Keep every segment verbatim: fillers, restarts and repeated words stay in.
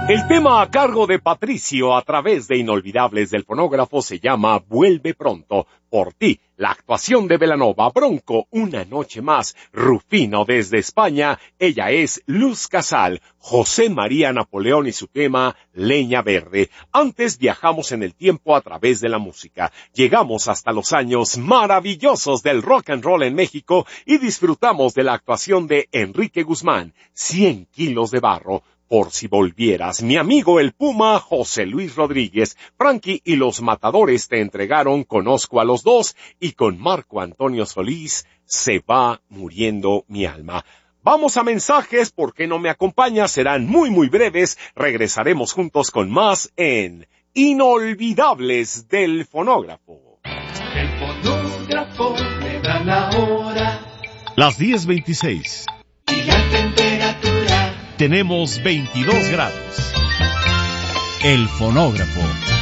El tema a cargo de Patricio a través de Inolvidables del Fonógrafo se llama Vuelve Pronto. Por ti, la actuación de Belanova, Bronco, Una Noche Más, Rufino desde España, ella es Luz Casal, José María Napoleón y su tema Leña Verde. Antes viajamos en el tiempo a través de la música. Llegamos hasta los años maravillosos del rock and roll en México y disfrutamos de la actuación de Enrique Guzmán, Cien kilos de barro. Por si volvieras, mi amigo el Puma, José Luis Rodríguez, Frankie y los Matadores te entregaron Conozco a los dos y con Marco Antonio Solís, Se va muriendo mi alma. Vamos a mensajes, ¿por qué no me acompañas? Serán muy muy breves, regresaremos juntos con más en Inolvidables del Fonógrafo. El fonógrafo me da la hora. Las diez veintiséis. Y la temperatura. Tenemos veintidós grados. El fonógrafo.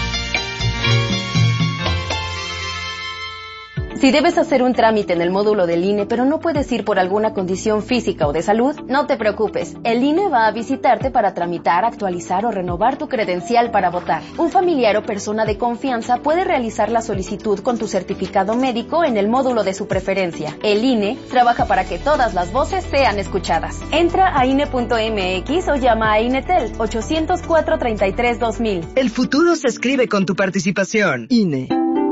Si debes hacer un trámite en el módulo del I N E, pero no puedes ir por alguna condición física o de salud, no te preocupes. El I N E va a visitarte para tramitar, actualizar o renovar tu credencial para votar. Un familiar o persona de confianza puede realizar la solicitud con tu certificado médico en el módulo de su preferencia. El I N E trabaja para que todas las voces sean escuchadas. Entra a I N E punto M X o llama a INETEL ocho cero cuatro, treinta y tres, dos mil. El futuro se escribe con tu participación. I N E.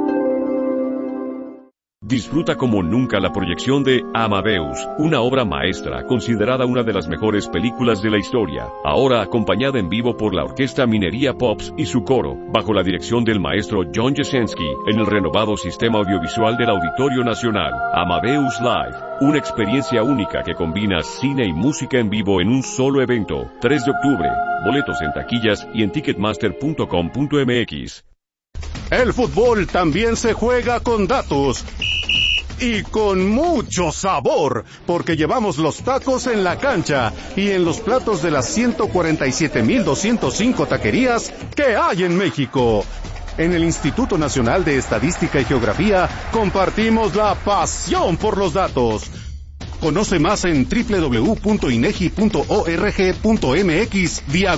Disfruta como nunca la proyección de Amadeus, una obra maestra considerada una de las mejores películas de la historia, ahora acompañada en vivo por la Orquesta Minería Pops y su coro, bajo la dirección del maestro John Jasenski, en el renovado sistema audiovisual del Auditorio Nacional. Amadeus Live, una experiencia única que combina cine y música en vivo en un solo evento. tres de octubre, boletos en taquillas y en ticketmaster punto com punto m x. El fútbol también se juega con datos. Y con mucho sabor, porque llevamos los tacos en la cancha y en los platos de las ciento cuarenta y siete mil doscientos cinco taquerías que hay en México. En el Instituto Nacional de Estadística y Geografía compartimos la pasión por los datos. Conoce más en doble u doble u doble u punto inegi punto org punto m x